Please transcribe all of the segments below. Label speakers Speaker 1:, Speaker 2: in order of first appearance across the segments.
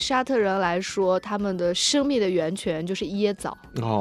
Speaker 1: 沙特人来说，他们的生命的源泉就是椰枣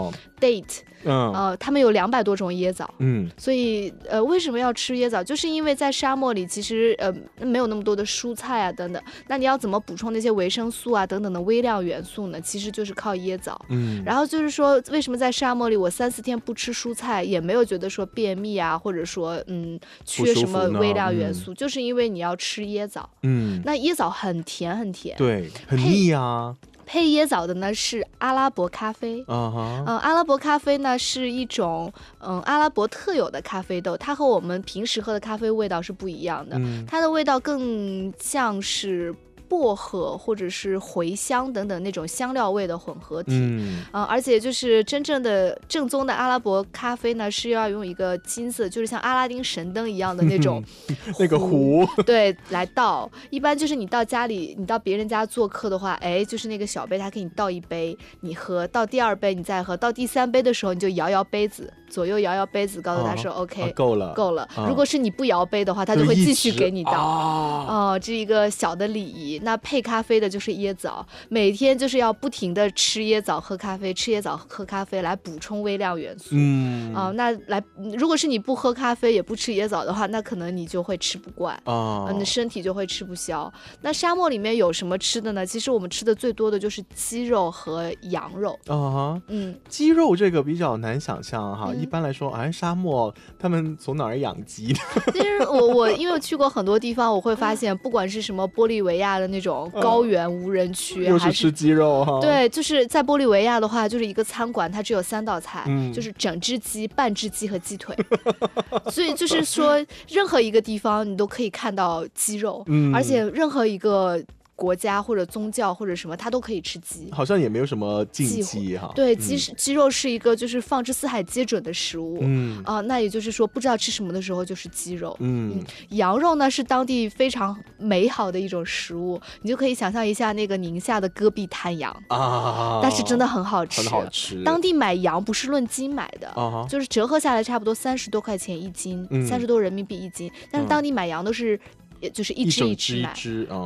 Speaker 1: date。他们有200多种椰枣，所以为什么要吃椰枣？就是因为在沙漠里，其实没有那么多的蔬菜啊等等，那你要怎么补充那些维生素啊等等的微量元素呢？其实就是靠椰枣。然后就是说，为什么在沙漠里我3-4天不吃蔬菜，也没有觉得说便秘啊，或者说缺什么微量元素，就是因为你要吃椰枣。那椰枣很甜很甜，
Speaker 2: 对，很腻啊。
Speaker 1: 配椰枣的呢是阿拉伯咖啡。阿拉伯咖啡呢是一种阿拉伯特有的咖啡豆，它和我们平时喝的咖啡味道是不一样的。它的味道更像是薄荷或者是茴香等等那种香料味的混合体。而且就是真正的正宗的阿拉伯咖啡呢，是要用一个金色，就是像阿拉丁神灯一样的那种
Speaker 2: 那个壶，
Speaker 1: 对，来倒。一般就是你到家里，你到别人家做客的话，就是那个小杯，他给你倒一杯，你喝到第2杯你再喝，到第3杯的时候你就摇摇杯子，左右摇摇杯子，告诉他说OK，
Speaker 2: 够了，
Speaker 1: 够了。如果是你不摇杯的话，他就会继续给你倒。这一个小的礼仪。那配咖啡的就是椰枣，每天就是要不停的吃椰枣喝咖啡，吃椰枣喝咖啡来补充微量元素。那如果是你不喝咖啡也不吃椰枣的话，那可能你就会吃不惯，你的身体就会吃不消。那沙漠里面有什么吃的呢？其实我们吃的最多的就是鸡肉和羊肉。
Speaker 2: 鸡肉这个比较难想象哈。一般来说，沙漠他们从哪儿养鸡？
Speaker 1: 其实我因为去过很多地方，我会发现，不管是什么玻利维亚的那种高原无人区，
Speaker 2: 又是吃鸡肉哈。
Speaker 1: 对，就是在玻利维亚的话，就是一个餐馆，它只有3道菜，就是整只鸡、半只鸡和鸡腿。所以就是说，任何一个地方你都可以看到鸡肉，而且任何一个国家或者宗教或者什么，它都可以吃鸡，
Speaker 2: 好像也没有什么禁忌哈。
Speaker 1: 对，鸡肉是一个就是放之四海皆准的食物。那也就是说，不知道吃什么的时候就是鸡肉。羊肉呢是当地非常美好的一种食物，你就可以想象一下那个宁夏的戈壁滩羊但是真的很好吃，
Speaker 2: 很好吃。
Speaker 1: 当地买羊不是论斤买的，就是折合下来差不多30多块钱1斤，30多人民币1斤，但是当地买羊都是。就是一只一只买，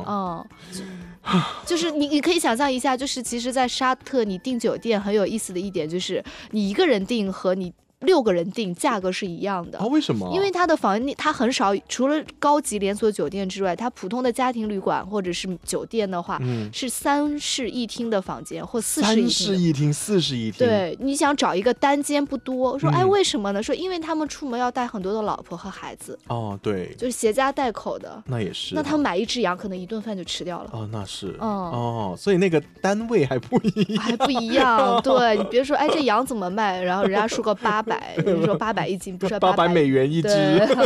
Speaker 1: 就是你可以想象一下，就是其实，在沙特你订酒店很有意思的一点就是，你一个人订和你6个人订价格是一样的。
Speaker 2: 为什么？
Speaker 1: 因为它的房间它很少，除了高级连锁酒店之外，它普通的家庭旅馆或者是酒店的话，是3室1厅的房间或4室1厅。3
Speaker 2: 室1厅、4室1厅。
Speaker 1: 对，你想找一个单间不多。说为什么呢？说因为他们出门要带很多的老婆和孩子。
Speaker 2: 对，
Speaker 1: 就是携家带口的。
Speaker 2: 那也是。
Speaker 1: 那他们买1只羊，可能1顿饭就吃掉了。
Speaker 2: 那是。所以那个单位还不一
Speaker 1: 样。对，你别说，这羊怎么卖？然后人家说个800，你说8001斤，不是
Speaker 2: 800美元1只。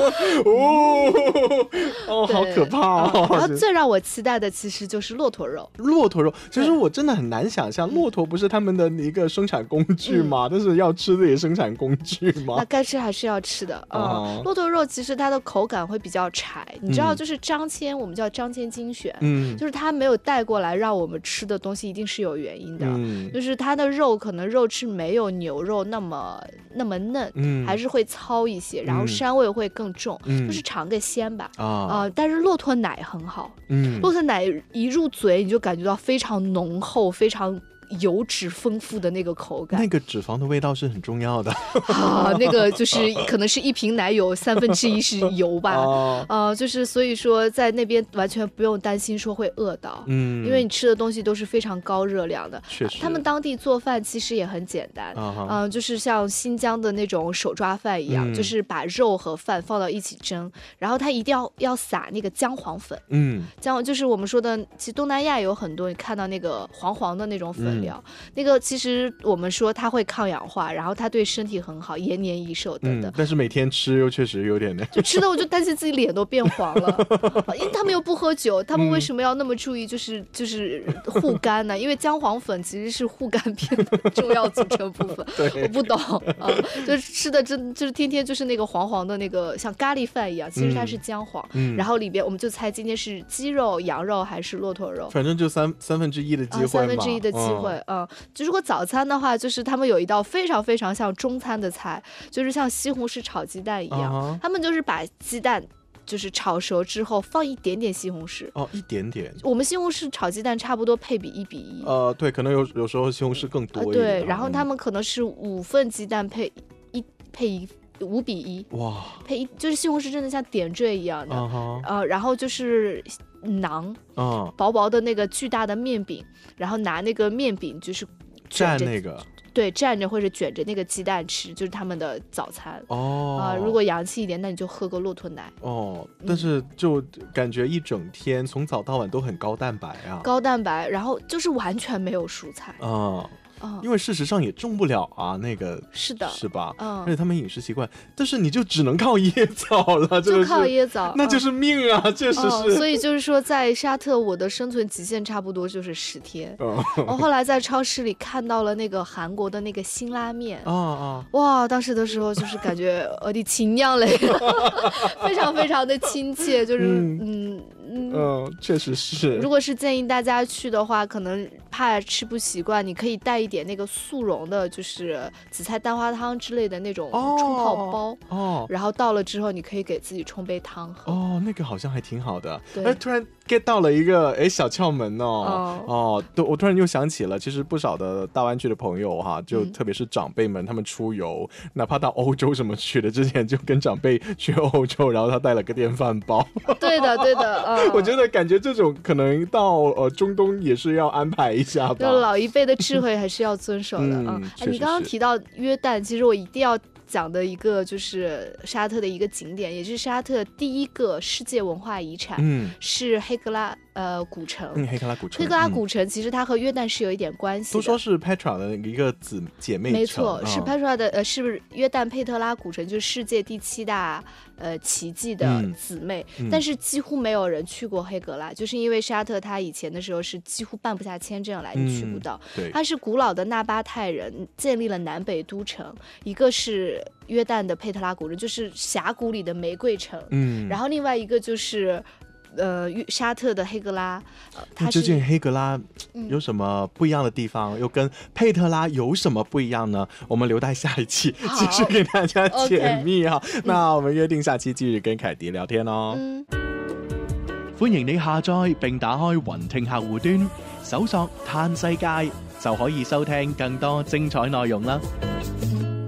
Speaker 2: 好可怕
Speaker 1: 然后最让我期待的其实就是骆驼肉。
Speaker 2: 其实我真的很难想象，骆驼不是他们的一个生产工具吗？但是要吃的也生产工具吗？
Speaker 1: 那该吃还是要吃的。骆驼肉其实它的口感会比较柴，你知道，就是张骞，我们叫张骞精选，就是他没有带过来让我们吃的东西一定是有原因的，就是它的肉可能肉质没有牛肉那么嫩，还是会糙一些，然后膻味会更重，就是尝个鲜吧。但是骆驼奶很好，骆驼奶一入嘴你就感觉到非常浓厚、非常油脂丰富的那个口感。
Speaker 2: 那个脂肪的味道是很重要的。
Speaker 1: 那个就是可能是1瓶奶有1/3是油吧。就是所以说在那边完全不用担心说会饿到，因为你吃的东西都是非常高热量的。
Speaker 2: 确实。
Speaker 1: 他们当地做饭其实也很简单，就是像新疆的那种手抓饭一样，就是把肉和饭放到一起蒸，然后它一定要撒那个姜黄粉。就是我们说的，其实东南亚有很多你看到那个黄黄的那种粉料，那个其实我们说它会抗氧化，然后它对身体很好，延年益寿等等。
Speaker 2: 但是每天吃又确实有点
Speaker 1: 就吃的我就担心自己脸都变黄了。因为他们又不喝酒，他们为什么要那么注意就是护肝呢？因为姜黄粉其实是护肝片的重要组成部分。我不懂就是吃的就是天天就是那个黄黄的那个像咖喱饭一样，其实它是姜黄，然后里边我们就猜今天是鸡肉、羊肉还是骆驼肉，
Speaker 2: 反正就三分之一的机会吧。
Speaker 1: 1/3的机会。就如果早餐的话，就是他们有一道非常非常像中餐的菜，就是像西红柿炒鸡蛋一样，他们就是把鸡蛋就是炒熟之后放一点点西红柿。
Speaker 2: 哦，一点点。
Speaker 1: 我们西红柿炒鸡蛋差不多配比1比1。
Speaker 2: 对，可能有时候西红柿更多一点。
Speaker 1: 对，然后他们可能是5份鸡蛋配5比1。哇，就是西红柿真的像点缀一样的。然后就是馕，薄薄的那个巨大的面饼，然后拿那个面饼就是
Speaker 2: 蘸那个。
Speaker 1: 对，蘸着或者卷着那个鸡蛋吃，就是他们的早餐。如果洋气一点，那你就喝个骆驼奶。
Speaker 2: 但是就感觉一整天从早到晚都很高蛋白啊。
Speaker 1: 高蛋白，然后就是完全没有蔬菜。
Speaker 2: 因为事实上也种不了啊，那个
Speaker 1: 是的，
Speaker 2: 是吧？而且他们饮食习惯，但是你就只能靠椰枣了，
Speaker 1: 就靠椰枣，
Speaker 2: 那就是命啊，确实是。
Speaker 1: 所以就是说，在沙特，我的生存极限差不多就是10天。我后来在超市里看到了那个韩国的那个辛拉面，哇，当时的时候就是感觉我的亲娘嘞，非常非常的亲切，就是
Speaker 2: 确实是。
Speaker 1: 如果是建议大家去的话，可能怕吃不习惯，你可以带一点那个速溶的，就是紫菜蛋花汤之类的那种冲泡包。然后到了之后，你可以给自己冲杯汤喝。
Speaker 2: 那个好像还挺好的。突然 get 到了一个小窍门对，我突然又想起了，其实不少的大湾区的朋友哈，就特别是长辈们，他们出游，哪怕到欧洲什么去的，之前就跟长辈去欧洲，然后他带了个电饭煲。
Speaker 1: 对的。
Speaker 2: 我觉得感觉这种可能到中东也是要安排一下吧。
Speaker 1: 就老一辈的智慧还是要遵守的。你刚刚提到约旦，其实我一定要讲的一个就是沙特的一个景点，也是沙特第1个世界文化遗产，是黑格拉古城。黑格拉古城其实它和约旦是有一点关系的。
Speaker 2: 都说是 Petra 的一个姐妹城。
Speaker 1: 没错，是 Petra 的是约旦佩特拉古城，就是世界第7大奇迹的姊妹。但是几乎没有人去过黑格拉，就是因为沙特它以前的时候是几乎办不下签证来，你去不到。它是古老的纳巴泰人建立了南北都城，一个是约旦的佩特拉古城，就是峡谷里的玫瑰城。然后另外一个就是沙特的黑格拉。
Speaker 2: 究竟黑格拉有什么不一样的地方，又跟佩特拉有什么不一样呢？我们留待下一期继续给大家解密啊。那我们约定下期继续跟凯迪聊天哦。歡迎你下載並打開雲聽客戶端，搜索嘆世界就可以收聽更多精彩內容啦。